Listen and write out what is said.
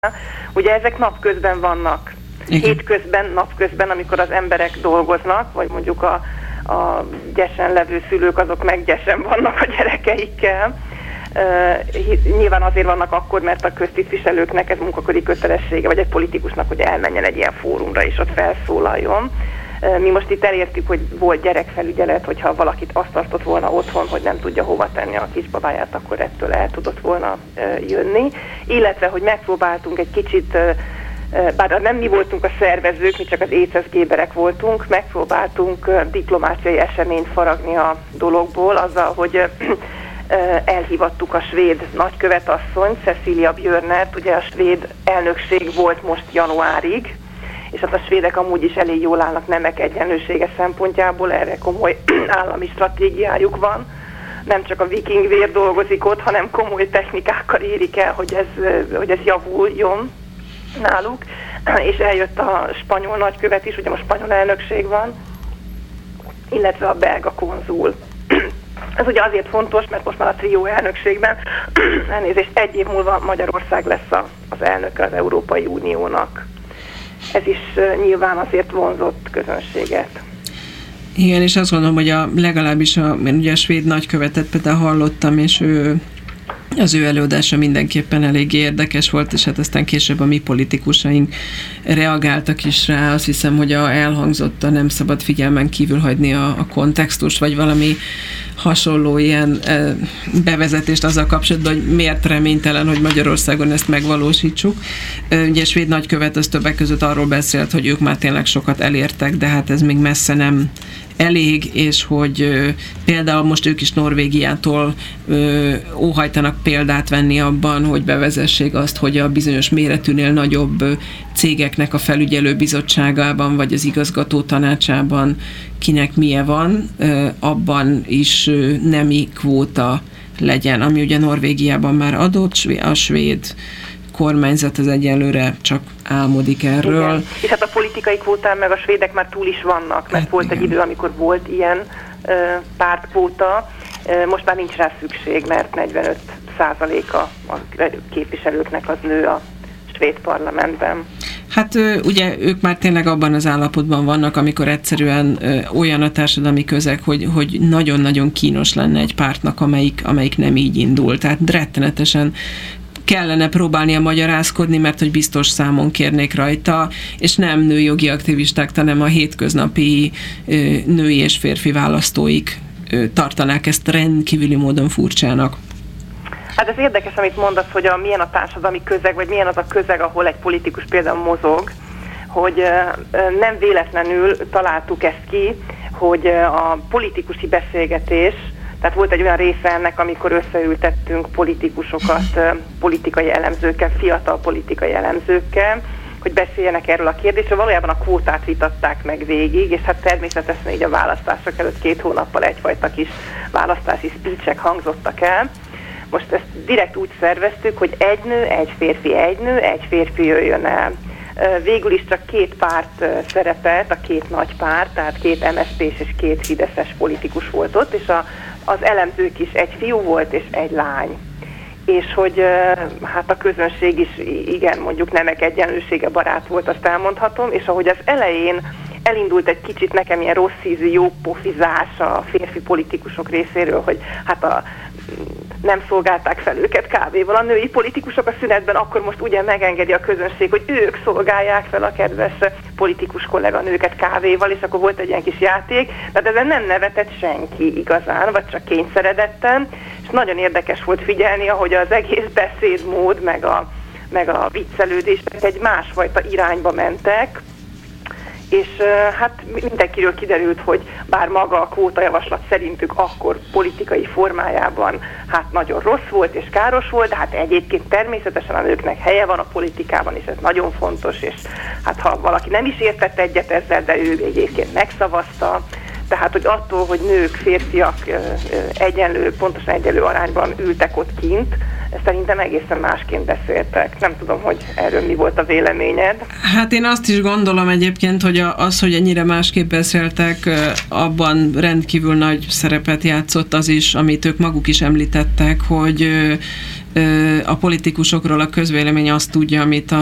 Ugye ezek napközben vannak. Hétközben, napközben, amikor az emberek dolgoznak, vagy mondjuk a gyesen levő szülők, azok meg gyesen vannak a gyerekeikkel. Nyilván azért vannak akkor, mert a köztisztviselőknek ez munkaköri kötelessége, vagy egy politikusnak, hogy elmenjen egy ilyen fórumra és ott felszólaljon. Mi most itt elértük, hogy volt gyerekfelügyelet, hogyha valakit azt tartott volna otthon, hogy nem tudja hova tenni a kisbabáját, akkor ettől el tudott volna jönni. Illetve, hogy megpróbáltunk egy kicsit, bár nem mi voltunk a szervezők, mi csak az éceszgéberek voltunk, megpróbáltunk diplomáciai eseményt faragni a dologból, azzal, hogy elhívattuk a svéd nagykövetasszonyt, Cecilia Björnert, ugye a svéd elnökség volt most januárig, és hát a svédek amúgy is elég jól állnak nemek egyenlősége szempontjából, erre komoly állami stratégiájuk van. Nem csak a viking vér dolgozik ott, hanem komoly technikákkal érik el, hogy ez javuljon náluk. És eljött a spanyol nagykövet is, ugye most spanyol elnökség van, illetve a belga konzul. Ez ugye azért fontos, mert most már a trió elnökségben, elnézést, 1 év múlva Magyarország lesz az elnöke az Európai Uniónak. Ez is nyilván azért vonzott közönséget. Igen, és azt gondolom, hogy legalábbis ugye a svéd nagykövetet például hallottam, és az ő előadása mindenképpen elég érdekes volt, és hát aztán később a mi politikusaink reagáltak is rá. Azt hiszem, hogy elhangzott, nem szabad figyelmen kívül hagyni a kontextust, vagy valami hasonló ilyen bevezetést azzal kapcsolatban, hogy miért reménytelen, hogy Magyarországon ezt megvalósítsuk. Ugye a svéd nagykövet az többek között arról beszélt, hogy ők már tényleg sokat elértek, de hát ez még messze nem elég, és hogy például most ők is Norvégiától óhajtanak példát venni abban, hogy bevezessék azt, hogy a bizonyos méretűnél nagyobb cégeknek a felügyelő bizottságában, vagy az igazgató tanácsában kinek milyen van, abban is nemi kvóta legyen, ami ugye Norvégiában már adott, a svéd kormányzat az egyelőre csak álmodik erről. Igen. És hát a politikai kvótán meg a svédek már túl is vannak, mert volt egy idő, amikor volt ilyen pártkvóta, most már nincs rá szükség, mert 45%-a a képviselőknek az nő a svéd parlamentben. Hát ugye ők már tényleg abban az állapotban vannak, amikor egyszerűen olyan a társadalmi közeg, hogy nagyon-nagyon kínos lenne egy pártnak, amelyik nem így indul. Tehát rettenetesen kellene próbálnia magyarázkodni, mert hogy biztos számon kérnék rajta, és nem nőjogi aktivisták, hanem a hétköznapi női és férfi választóik tartanák ezt rendkívüli módon furcsának. Hát ez érdekes, amit mondasz, hogy milyen a társadalmi közeg, vagy milyen az a közeg, ahol egy politikus például mozog, hogy nem véletlenül találtuk ezt ki, hogy a politikusi beszélgetés, tehát volt egy olyan része ennek, amikor összeültettünk politikusokat, politikai elemzőkkel, fiatal politikai elemzőkkel, hogy beszéljenek erről a kérdésről. Valójában a kvótát vitatták meg végig, és hát természetesen így a választások előtt 2 hónappal egyfajta kis választási speechek hangzottak el. Most ezt direkt úgy szerveztük, hogy 1 nő, 1 férfi, 1 nő, 1 férfi jöjjön el. Végül is csak 2 párt szerepelt, a 2 nagy párt, tehát 2 MSZP-s és 2 fideszes politikus volt ott, és az elemzők is 1 fiú volt és 1 lány. És hogy hát a közönség is igen, mondjuk nemek egyenlősége barát volt, azt elmondhatom, és ahogy az elején elindult egy kicsit nekem ilyen rossz ízű jópofizás a férfi politikusok részéről, hogy hát nem szolgálták fel őket kávéval a női politikusok a szünetben, akkor most ugye megengedi a közönség, hogy ők szolgálják fel a kedves politikus kolléganőket kávéval, és akkor volt egy ilyen kis játék, de ezen nem nevetett senki igazán, vagy csak kényszeredetten, és nagyon érdekes volt figyelni, ahogy az egész beszédmód, meg a viccelődések egy másfajta irányba mentek, és hát mindenkiről kiderült, hogy bár maga a kvótajavaslat szerintük akkor politikai formájában hát nagyon rossz volt és káros volt, de hát egyébként természetesen a nőknek helye van a politikában, és ez nagyon fontos, és hát ha valaki nem is értett egyet ezzel, de ő egyébként megszavazta, tehát hogy attól, hogy nők, férfiak pontosan egyenlő arányban ültek ott kint, szerintem egészen másként beszéltek. Nem tudom, hogy erről mi volt a véleményed. Hát én azt is gondolom egyébként, hogy hogy ennyire másképp beszéltek, abban rendkívül nagy szerepet játszott az is, amit ők maguk is említettek, hogy a politikusokról a közvélemény azt tudja, amit